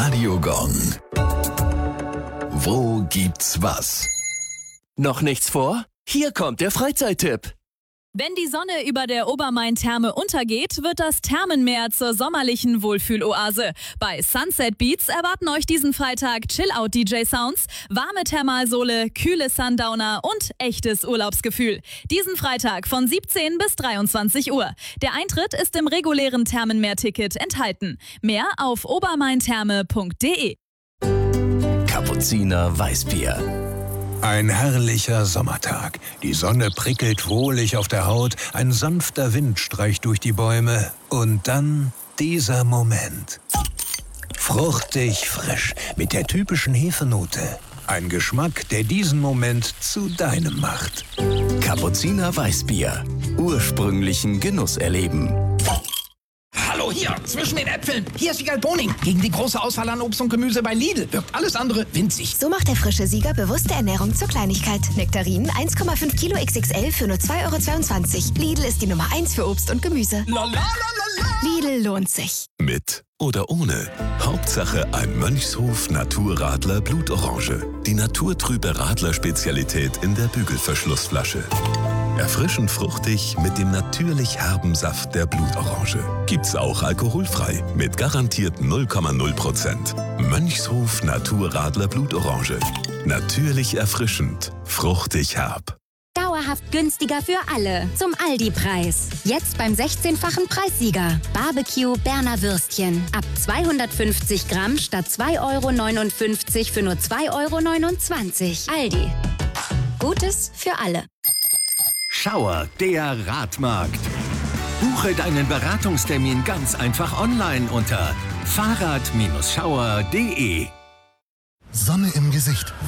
Radio Gong. Wo gibt's was? Noch nichts vor? Hier kommt der Freizeittipp. Wenn die Sonne über der Obermain-Therme untergeht, wird das Thermenmeer zur sommerlichen Wohlfühloase. Bei Sunset Beats erwarten euch diesen Freitag Chill-Out-DJ-Sounds, warme Thermalsohle, kühle Sundowner und echtes Urlaubsgefühl. Diesen Freitag von 17 bis 23 Uhr. Der Eintritt ist im regulären Thermenmeer-Ticket enthalten. Mehr auf obermaintherme.de. Kapuziner Weißbier. Ein herrlicher Sommertag. Die Sonne prickelt wohlig auf der Haut, ein sanfter Wind streicht durch die Bäume und dann dieser Moment. Fruchtig frisch, mit der typischen Hefenote. Ein Geschmack, der diesen Moment zu deinem macht. Kapuziner Weißbier. Ursprünglichen Genuss erleben. Hallo, hier, zwischen den Äpfeln. Hier ist Wiegald Boning. Gegen die große Auswahl an Obst und Gemüse bei Lidl wirkt alles andere winzig. So macht der frische Sieger bewusste Ernährung zur Kleinigkeit. Nektarinen 1,5 Kilo XXL für nur 2,22 €. Lidl ist die Nummer 1 für Obst und Gemüse. Lidl lohnt sich. Mit oder ohne. Hauptsache ein Mönchshof Naturradler Blutorange. Die naturtrübe Radler-Spezialität in der Bügelverschlussflasche. Erfrischend fruchtig mit dem natürlich herben Saft der Blutorange. Gibt's auch alkoholfrei mit garantiert 0,0%. Mönchshof Naturradler Blutorange. Natürlich erfrischend, fruchtig herb. Dauerhaft günstiger für alle. Zum Aldi-Preis. Jetzt beim 16-fachen Preissieger. Barbecue Berner Würstchen. Ab 250 Gramm statt 2,59 € für nur 2,29 €. Aldi. Gutes für alle. Schauer, der Radmarkt. Buche deinen Beratungstermin ganz einfach online unter fahrrad-schauer.de. Sonne im Gesicht.